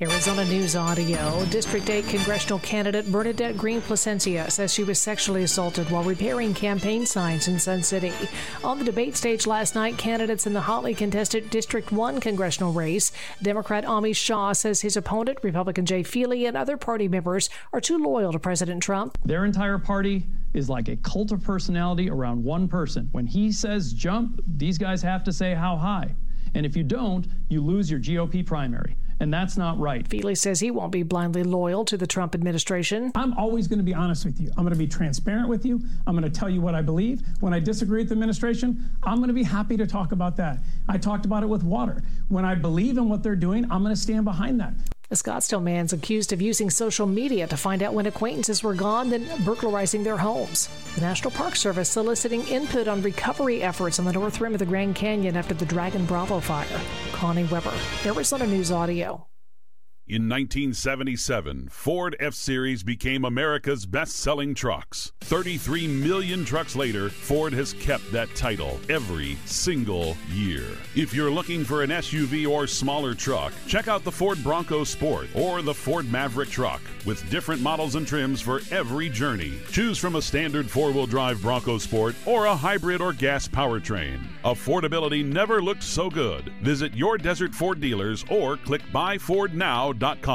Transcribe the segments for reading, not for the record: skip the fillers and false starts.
Arizona News Audio. District 8 congressional candidate Bernadette Green Placencia says she was sexually assaulted while repairing campaign signs in Sun City. On the debate stage last night, candidates in the hotly contested District 1 congressional race, Democrat Amish Shah says his opponent, Republican Jay Feely, and other party members are too loyal to President Trump. Their entire party is like a cult of personality around one person. When he says jump, these guys have to say how high. And if you don't, you lose your GOP primary. And that's not right. Feely says he won't be blindly loyal to the Trump administration. I'm always going to be honest with you. I'm going to be transparent with you. I'm going to tell you what I believe. When I disagree with the administration, I'm going to be happy to talk about that. I talked about it with water. When I believe in what they're doing, I'm going to stand behind that. A Scottsdale man's accused of using social media to find out when acquaintances were gone, then burglarizing their homes. The National Park Service soliciting input on recovery efforts on the north rim of the Grand Canyon after the Dragon Bravo fire. Connie Weber, Arizona News Audio. In 1977, Ford F-Series became America's best-selling trucks. 33 million trucks later, Ford has kept that title every single year. If you're looking for an SUV or smaller truck, check out the Ford Bronco Sport or the Ford Maverick truck with different models and trims for every journey. Choose from a standard four-wheel drive Bronco Sport or a hybrid or gas powertrain. Affordability never looked so good. Visit your Desert Ford dealers or click buyfordnow.com.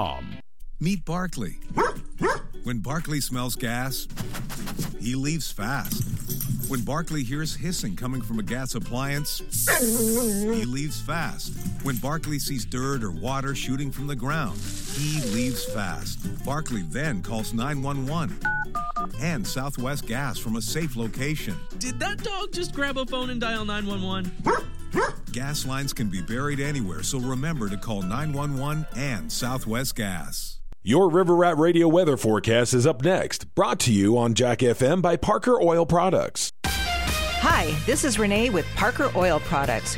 Meet Barkley. When Barkley smells gas, he leaves fast. When Barkley hears hissing coming from a gas appliance, he leaves fast. When Barkley sees dirt or water shooting from the ground, he leaves fast. Barkley then calls 911 and Southwest Gas from a safe location. Did that dog just grab a phone and dial 911? Gas lines can be buried anywhere, so remember to call 911 and Southwest Gas. Your River Rat Radio weather forecast is up next, brought to you on Jack FM by Parker Oil Products. Hi, this is Renee with Parker Oil Products.